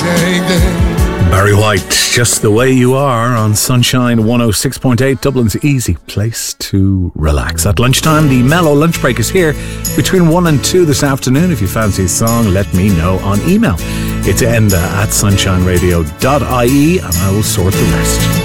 Barry White, Just the Way You Are on Sunshine 106.8, Dublin's easy place to relax. At lunchtime, the mellow lunch break is here between 1 and 2 this afternoon. If you fancy a song, let me know on email. It's enda@sunshineradio.ie and I will sort the rest.